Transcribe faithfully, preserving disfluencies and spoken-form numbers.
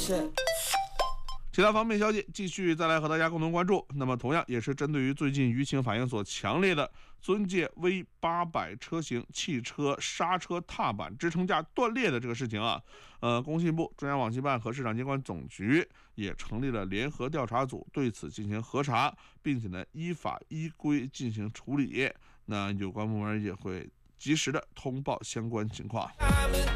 其他方面消息继续再来和大家共同关注。那么同样也是针对于最近舆情反应所强烈的尊界 V 八百 车型汽车刹车踏板支撑架断裂的这个事情啊，呃，工信部、中央网信办和市场监管总局也成立了联合调查组，对此进行核查，并且呢依法依规进行处理。那有关部门也会及时的通报相关情况。